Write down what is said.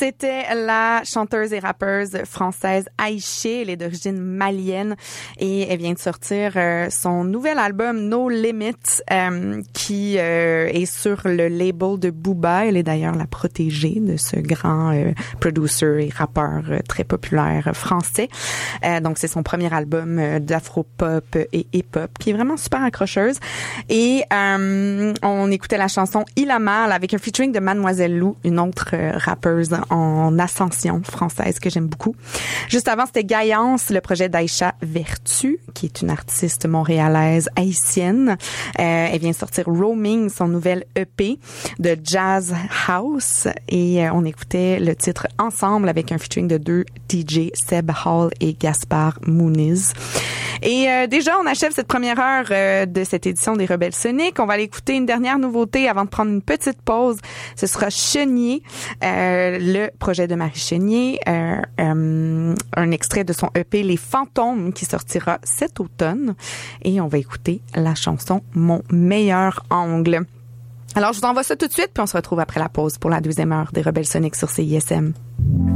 C'était la chanteuse et rappeuse française Aïché. Elle est d'origine malienne et elle vient de sortir son nouvel album No Limits qui est sur le label de Booba. Elle est d'ailleurs la protégée de ce grand producer et rappeur très populaire français. Donc c'est son premier album d'afro-pop et hip-hop qui est vraiment super accrocheuse. Et on écoutait la chanson Il a mal avec un featuring de Mademoiselle Lou, une autre rappeuse en ascension française que j'aime beaucoup. Juste avant, c'était Gaïance, le projet d'Aïcha Vertu, qui est une artiste montréalaise haïtienne. Elle vient de sortir Roaming, son nouvel EP de Jazz House. Et on écoutait le titre Ensemble avec un featuring de 2 DJ, Seb Hall et Gaspard Mouniz. Et déjà, on achève cette première heure de cette édition des Rebelles Soniques. On va aller écouter une dernière nouveauté avant de prendre une petite pause. Ce sera Chenier, le projet de Marie Chenier, un extrait de son EP Les Fantômes qui sortira cet automne. Et on va écouter la chanson Mon meilleur angle. Alors, je vous envoie ça tout de suite, puis on se retrouve après la pause pour la deuxième heure des Rebelles Soniques sur CISM.